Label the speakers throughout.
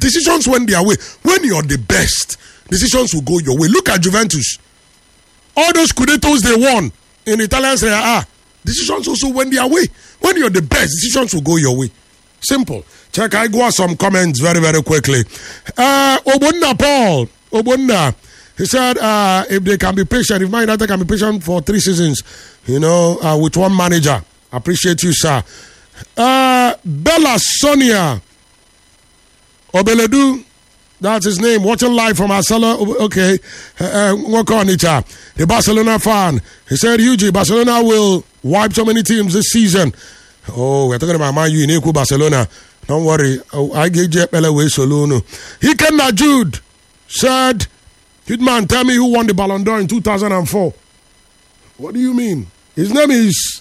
Speaker 1: decisions went their way. When you're the best, decisions will go your way. Look at Juventus. All those Scudettos they won in Italian Serie A, decisions also went their way. When you're the best, decisions will go your way. Simple. Check, I go some comments very, very quickly. Obunna Paul. Obunna. He said, if they can be patient, if Man United can be patient for 3 seasons, with one manager. Appreciate you, sir. Bella Sonia Obeledu, that's his name, watching live from Marcelo. Okay, work on it. The Barcelona fan. He said, Hughie, Barcelona will wipe so many teams this season. Oh, we're talking about Man U in Eku Barcelona. Don't worry. I get Jet Bella away Soluno. Hiken Najud said, Hitman, tell me who won the Ballon d'Or in 2004. What do you mean? His name is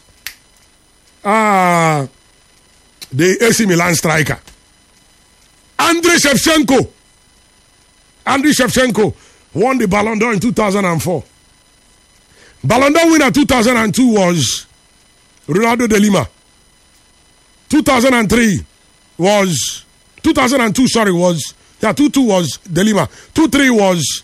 Speaker 1: the AC Milan striker. Andriy Shevchenko. Andriy Shevchenko won the Ballon d'Or in 2004. Ballon d'Or winner 2002 was Ronaldo de Lima. 2002 was de Lima. 2-3 was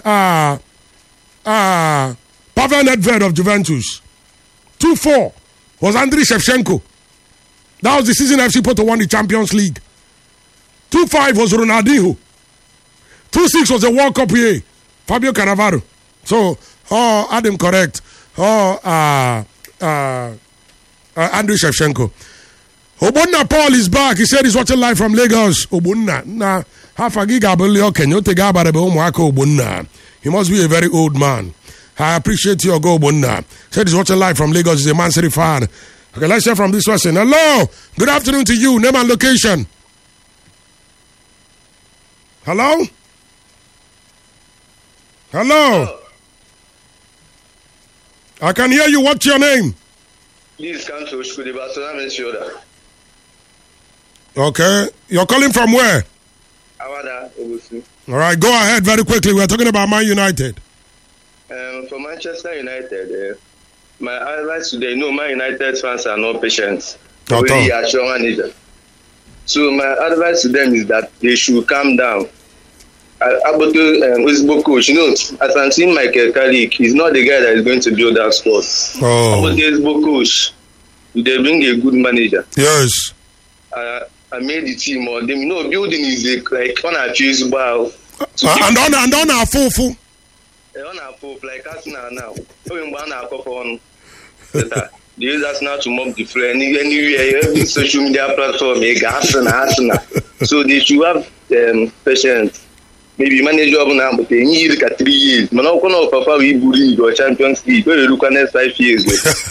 Speaker 1: Pavel Nedved of Juventus. 2-4 was Andriy Shevchenko. That was the season FC Porto won the Champions League. 2-5 was Ronaldinho. 2-6 was the World Cup year, Fabio Cannavaro. So, Adam correct. Andriy Shevchenko. Obunna Paul is back. He said he's watching live from Lagos. Obunna. Nah, half a gigabelli. Can you take Obunna? He must be a very old man. I appreciate your go, Obunna. Said he's watching live from Lagos. He's a Man City fan. Okay, let's hear from this person. Hello. Good afternoon to you. Name and location. Hello? Hello? I can hear you. What's your name?
Speaker 2: Please come to Shkudi Barcelona Mensioda.
Speaker 1: Okay. You're calling from where?
Speaker 2: Awada, Obusi.
Speaker 1: All right, go ahead very quickly. We're talking about Man United.
Speaker 2: For Manchester United, my advice today, Man United fans are not patient. Really assure manager. So my advice to them is that they should calm down. About the coach, as I'm seeing Michael Carrick, he's not the guy that is going to build that squad. About the coach, they bring a good manager.
Speaker 1: Yes.
Speaker 2: I made the team or them. Building is like on a choose bar.
Speaker 1: And on our full.
Speaker 2: On our full like Arsenal now. They use Arsenal to mock the floor anywhere, every social media platform, Arsenal. So they should have patience. Maybe manage job now, but they need 3 years. Man, how can I prefer we bully or Champions League? Where you look at next 5 years?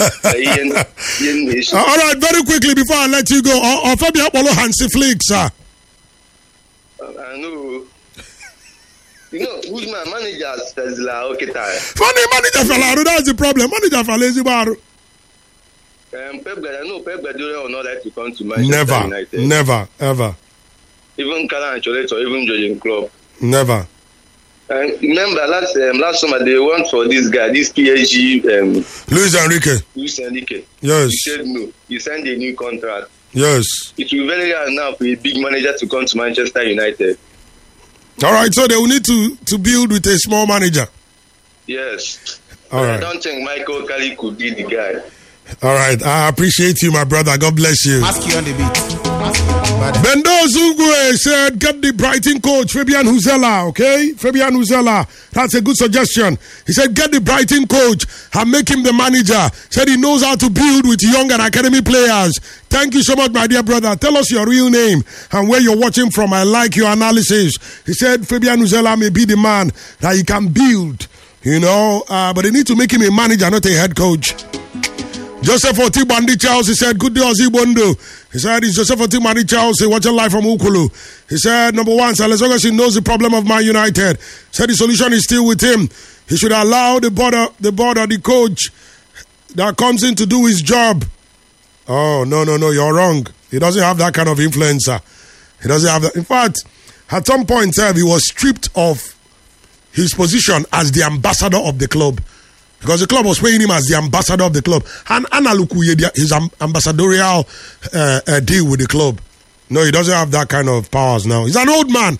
Speaker 1: All right, very quickly before I let you go, or Fabio Apollo Hansi Flick, sir.
Speaker 2: I know. Who's my manager? Okay,
Speaker 1: funny manager, fella. That's the problem. Manager, for lazy bar.
Speaker 2: Pep Guardiola will not like to come to Manchester United.
Speaker 1: Never, ever.
Speaker 2: Even Carlo Ancelotti or even Jurgen Klopp.
Speaker 1: Never.
Speaker 2: And remember last summer they went for this guy, this PSG.
Speaker 1: Luis Enrique.
Speaker 2: He
Speaker 1: Yes.
Speaker 2: said no. He signed a new contract.
Speaker 1: Yes.
Speaker 2: It will be very hard now for a big manager to come to Manchester United.
Speaker 1: All right, so they will need to build with a small manager.
Speaker 2: Yes.
Speaker 1: All right.
Speaker 2: I don't think Michael Carrick could be the guy.
Speaker 1: All right, I appreciate you, my brother. God bless you.
Speaker 3: Ask you on the beat.
Speaker 1: Bendo Zungwe said, get the Brighton coach, Fabian Huzela, okay? Fabian Huzela, that's a good suggestion. He said, get the Brighton coach and make him the manager. Said he knows how to build with young and academy players. Thank you so much, my dear brother. Tell us your real name and where you're watching from. I like your analysis. He said, Fabian Huzela may be the man that he can build, but they need to make him a manager, not a head coach. Joseph Otibandi Charles, he said, good day, Ozibondo. He said, it's Joseph Otibandi Charles, watching live from Ukulu. He said, number one, as long as he knows the problem of Man United, he said the solution is still with him. He should allow the coach that comes in to do his job. Oh, no, you're wrong. He doesn't have that kind of influencer. He doesn't have that. In fact, at some point, he was stripped of his position as the ambassador of the club. Because the club was paying him as the ambassador of the club. And Analuku, his ambassadorial deal with the club. No, he doesn't have that kind of powers now. He's an old man.